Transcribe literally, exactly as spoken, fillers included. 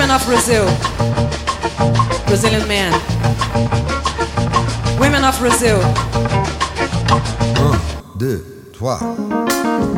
Women of Brazil. Brazilian men. Women of Brazil. Un, deux, trois.